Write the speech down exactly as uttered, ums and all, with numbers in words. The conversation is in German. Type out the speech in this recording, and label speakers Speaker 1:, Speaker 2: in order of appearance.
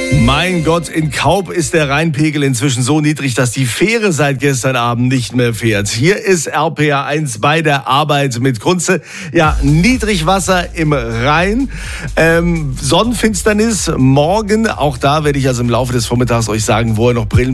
Speaker 1: Mein Gott, in Kaub ist der Rheinpegel inzwischen so niedrig, dass die Fähre seit gestern Abend nicht mehr fährt. Hier ist R P R eins bei der Arbeit mit Kunze. Ja, Niedrigwasser im Rhein, ähm, Sonnenfinsternis morgen. Auch da werde ich also im Laufe des Vormittags euch sagen, wo ihr noch Brillen